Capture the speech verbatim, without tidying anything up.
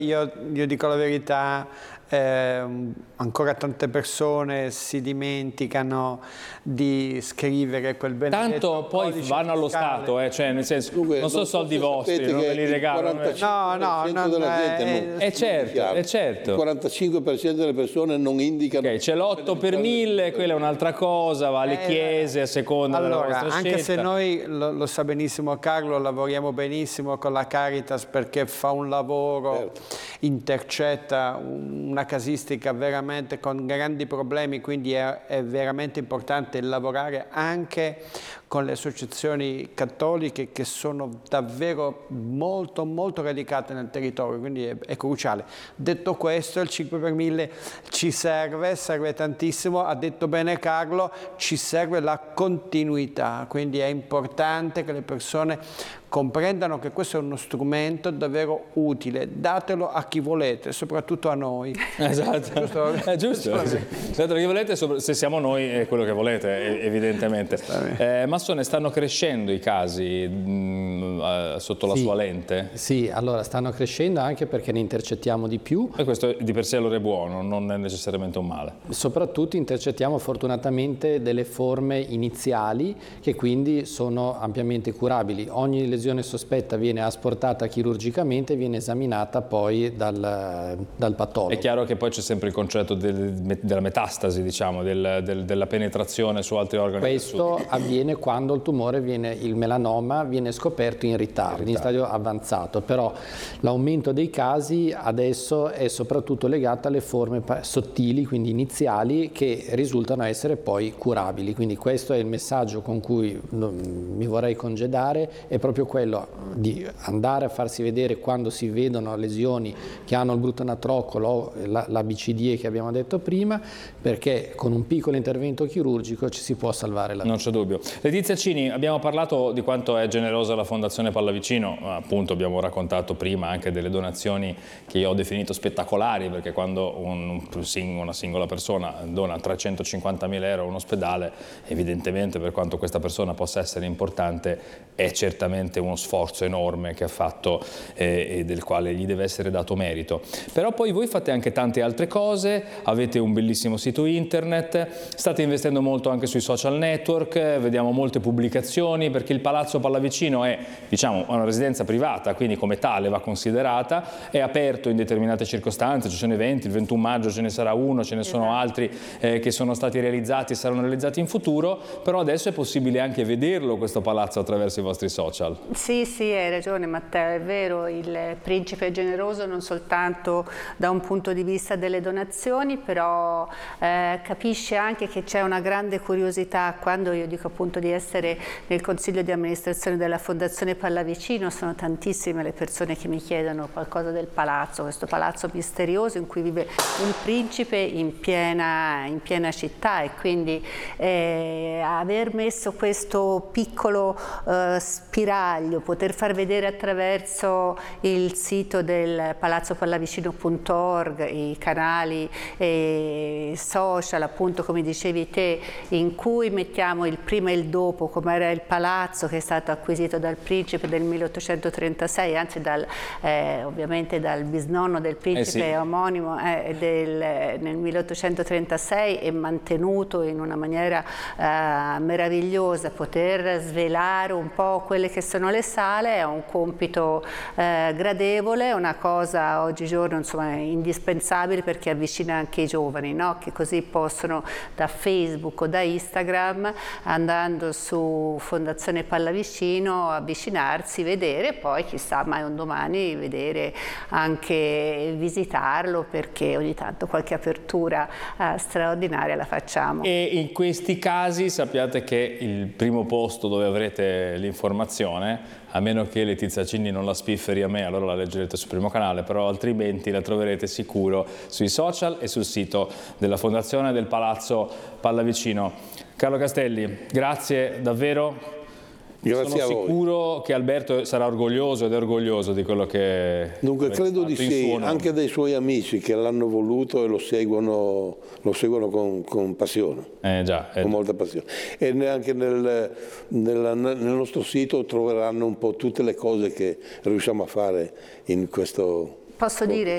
Io, io dico la verità, eh, ancora tante persone si dimenticano di scrivere quel benedetto Tanto poi codice vanno allo fiscale. Stato, eh, cioè nel senso, Dunque, non sono non so soldi se vostri, sapete non che ve li il regalano. No, no, non della gente è- non- È certo, è Il certo. quarantacinque per cento delle persone non indicano. Ok, c'è l'otto per mille, quella è un'altra cosa, va alle Eh, chiese a seconda della Allora, vostra anche se scelta. noi, lo, lo sa benissimo Carlo, lavoriamo benissimo con la Caritas perché fa un lavoro, Certo. intercetta una casistica veramente con grandi problemi, quindi è, è veramente importante lavorare anche con le associazioni cattoliche che sono davvero molto molto radicate nel territorio, quindi è, è cruciale. Detto questo, il cinque per mille ci serve, serve tantissimo, ha detto bene Carlo, ci serve la continuità, quindi è importante che le persone comprendano che questo è uno strumento davvero utile, datelo a chi volete, soprattutto a noi. Esatto, Giusto? è giusto, sì. Datelo chi volete, se siamo noi è quello che volete, evidentemente. Eh, Massone, stanno crescendo i casi mh, sotto la Sì, sua lente? Sì, allora stanno crescendo anche perché ne intercettiamo di più. E questo di per sé allora è buono, non è necessariamente un male. Soprattutto intercettiamo fortunatamente delle forme iniziali che quindi sono ampiamente curabili. Ogni lesione sospetta viene asportata chirurgicamente e viene esaminata poi dal, dal patologo. È chiaro che poi c'è sempre il concetto del, della metastasi, diciamo, del, del, della penetrazione su altri organi. Questo avviene quando il tumore viene, il melanoma viene scoperto in ritardo, in stadio avanzato, però l'aumento dei casi adesso è soprattutto legato alle forme sottili, quindi iniziali, che risultano essere poi curabili. Quindi questo è il messaggio con cui mi vorrei congedare, è proprio quello di andare a farsi vedere quando si vedono lesioni che hanno il brutto anatrocolo o la B C D E che abbiamo detto prima, perché con un piccolo intervento chirurgico ci si può salvare la vita. Non c'è dubbio. Letizia Cini, abbiamo parlato di quanto è generosa la Fondazione Pallavicino, appunto abbiamo raccontato prima anche delle donazioni che io ho definito spettacolari, perché quando un, una singola persona dona trecentocinquantamila euro a un ospedale, evidentemente per quanto questa persona possa essere importante è certamente uno sforzo enorme che ha fatto eh, e del quale gli deve essere dato merito. Però poi voi fate anche tante altre cose, avete un bellissimo sito internet, state investendo molto anche sui social network, vediamo molte pubblicazioni, perché il Palazzo Pallavicino è, diciamo, una residenza privata, quindi come tale va considerata, è aperto in determinate circostanze, ci sono eventi, il ventuno maggio ce ne sarà uno, ce ne sono altri eh, che sono stati realizzati e saranno realizzati in futuro, però adesso è possibile anche vederlo questo palazzo attraverso i vostri social. Sì, sì, hai ragione Matteo, è vero, il principe è generoso non soltanto da un punto di vista delle donazioni, però eh, capisce anche che c'è una grande curiosità. Quando io dico appunto di essere nel consiglio di amministrazione della Fondazione Pallavicino, sono tantissime le persone che mi chiedono qualcosa del palazzo, questo palazzo misterioso in cui vive un principe in piena, in piena città, e quindi eh, aver messo questo piccolo eh, spiraglio, poter far vedere attraverso il sito del palazzo pallavicino punto org, i canali eh, social, appunto come dicevi te, in cui mettiamo il prima e il dopo, come era il palazzo che è stato acquisito dal principe del milleottocentotrentasei, anzi dal, eh, ovviamente dal bisnonno del principe eh sì. omonimo eh, del, nel milleottocentotrentasei, e mantenuto in una maniera eh, meravigliosa. Poter svelare un po' quelle che sono le sale è un compito eh, gradevole, una cosa oggigiorno insomma indispensabile, perché avvicina anche i giovani, no? Che così possono da Facebook o da Instagram, andando su Fondazione Pallavicino, avvicinarsi, vedere, poi chissà mai un domani vedere anche visitarlo, perché ogni tanto qualche apertura eh, straordinaria la facciamo. E in questi casi sappiate che il primo posto dove avrete l'informazione, a meno che Letizia Cini non la spifferi a me, allora la leggerete sul primo canale, però altrimenti la troverete sicuro sui social e sul sito della Fondazione del Palazzo Pallavicino. Carlo Castelli, grazie davvero. Grazie Sono a voi. sicuro che Alberto sarà orgoglioso ed è orgoglioso di quello che... Dunque credo di sì, anche dei suoi amici che l'hanno voluto e lo seguono, lo seguono con, con passione, eh già, eh. con molta passione. E anche nel, nel, nel nostro sito troveranno un po' tutte le cose che riusciamo a fare in questo... Posso dire?